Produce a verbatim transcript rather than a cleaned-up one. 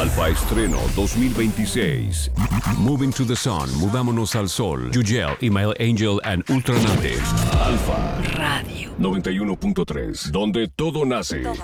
Alfa Estreno dos mil veintiséis. Moving to the Sun, Mudámonos al Sol. Yugel, Email Angel and Ultranative. Alfa Radio noventa y uno punto tres, donde todo nace. Todo